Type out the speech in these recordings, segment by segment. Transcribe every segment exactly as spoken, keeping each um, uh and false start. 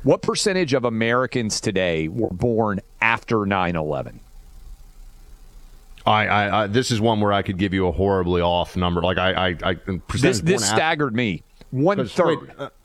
What percentage of Americans today were born after nine eleven? I, I, I this is one where I could give you a horribly off number. Like I, I, I this this staggered after, me. One third. Wait, uh,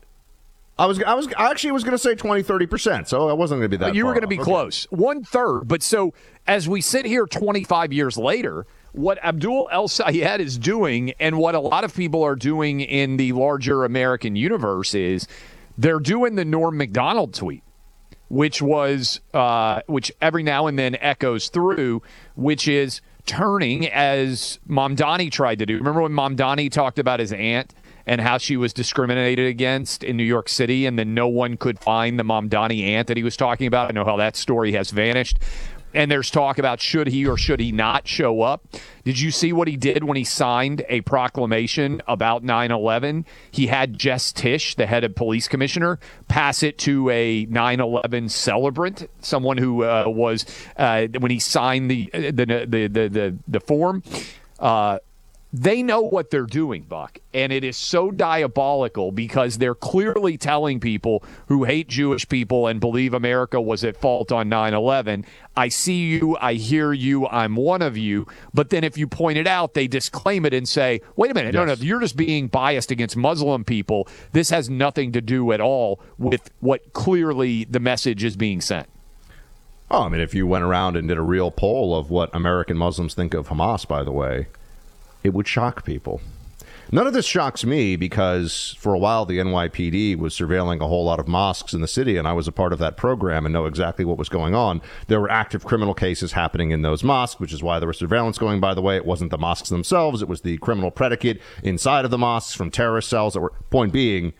I was, I was, I actually was going to say twenty, thirty percent. So I wasn't going to be that. You far were going to be off. close. Okay. One third. But so as we sit here twenty-five years later, what Abdul El-Sayed is doing, and what a lot of people are doing in the larger American universe, is they're doing the Norm Macdonald tweet, which was, uh, which every now and then echoes through, which is turning, as Mamdani tried to do. Remember when Mamdani talked about his aunt and how she was discriminated against in New York City, and then no one could find the Mamdani aunt that he was talking about? I know how that story has vanished. And there's talk about should he or should he not show up. Did you see what he did when he signed a proclamation about nine eleven? He had Jess Tisch, the head of police commissioner, pass it to a nine eleven celebrant, someone who uh, was, uh, when he signed the the the the, the, the form, uh, they know what they're doing, Buck, and it is so diabolical because they're clearly telling people who hate Jewish people and believe America was at fault on nine eleven, I see you, I hear you, I'm one of you. But then if you point it out, they disclaim it and say, wait a minute, yes. no, no, you're just being biased against Muslim people. This has nothing to do at all with what clearly the message is being sent. Oh, I mean, if you went around and did a real poll of what American Muslims think of Hamas, by the way, it would shock people. None of this shocks me because for a while the N Y P D was surveilling a whole lot of mosques in the city, and I was a part of that program and know exactly what was going on. There were active criminal cases happening in those mosques, which is why there was surveillance going, by the way. It wasn't the mosques themselves. It was the criminal predicate inside of the mosques from terrorist cells that were, point being,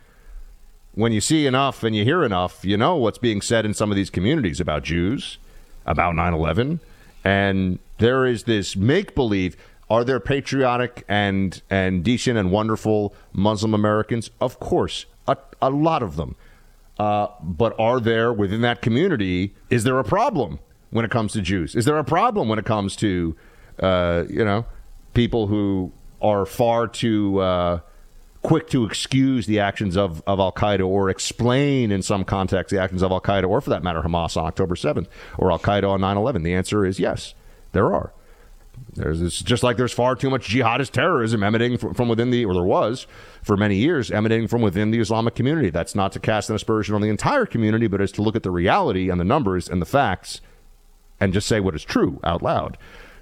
when you see enough and you hear enough, you know what's being said in some of these communities about Jews, about nine eleven, and there is this make-believe. Are there patriotic and and decent and wonderful Muslim Americans? Of course, a, a lot of them. Uh, but are there within that community, is there a problem when it comes to Jews? Is there a problem when it comes to, uh, you know, people who are far too uh, quick to excuse the actions of, of Al-Qaeda or explain in some context the actions of Al-Qaeda or, for that matter, Hamas on October seventh or Al-Qaeda on nine eleven? The answer is yes, there are. There's it's just like there's far too much jihadist terrorism emanating from, from within the, or there was for many years, emanating from within the Islamic community. That's not to cast an aspersion on the entire community, but is to look at the reality and the numbers and the facts and just say what is true out loud.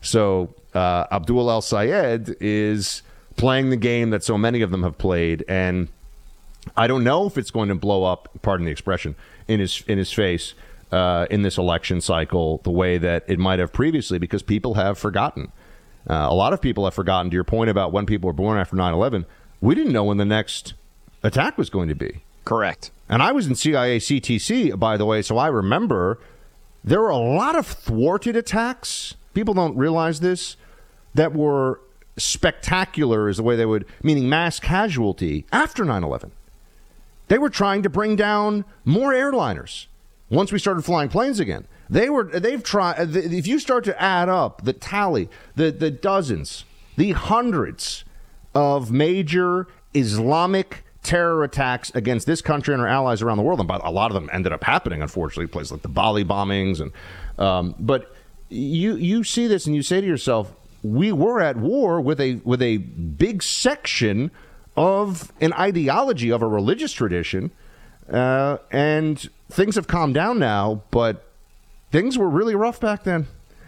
So uh, Abdul El-Sayed is playing the game that so many of them have played, and I don't know if it's going to blow up, pardon the expression, in his in his face. Uh, in this election cycle, the way that it might have previously, because people have forgotten. Uh, a lot of people have forgotten, to your point about when people were born after nine eleven, we didn't know when the next attack was going to be. Correct. And I was in C I A C T C, by the way, so I remember there were a lot of thwarted attacks. People don't realize this, that were spectacular is the way they would, meaning mass casualty after nine eleven. They were trying to bring down more airliners. Once we started flying planes again, they were, they've tried, if you start to add up the tally, the, the dozens, the hundreds of major Islamic terror attacks against this country and our allies around the world, and by, a lot of them ended up happening, unfortunately, places like the Bali bombings. and um, But you you see this and you say to yourself, we were at war with a with a big section of an ideology, of a religious tradition, uh, and things have calmed down now, but things were really rough back then.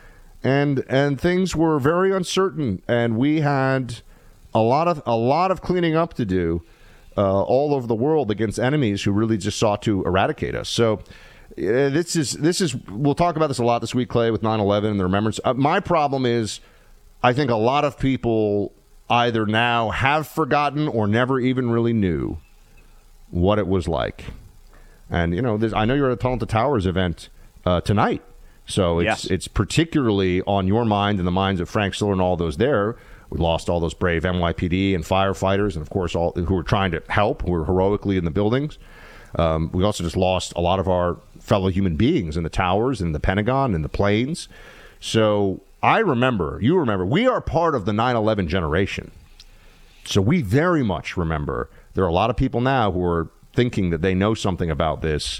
And and things were very uncertain, and we had a lot of a lot of cleaning up to do uh, all over the world against enemies who really just sought to eradicate us. So uh, this is this is we'll talk about this a lot this week, Clay, with nine eleven and the remembrance. Uh, my problem is, I think a lot of people either now have forgotten or never even really knew what it was like. And, you know, I know you're at a Tunnel to Towers event uh, tonight, so it's yes. it's particularly on your mind and the minds of Frank Stiller and all those there. We lost all those brave N Y P D and firefighters, and, of course, all who were trying to help, who were heroically in the buildings. Um, we also just lost a lot of our fellow human beings in the towers, in the Pentagon, in the planes. So I remember, you remember, we are part of the nine eleven generation. So we very much remember. There are a lot of people now who are thinking that they know something about this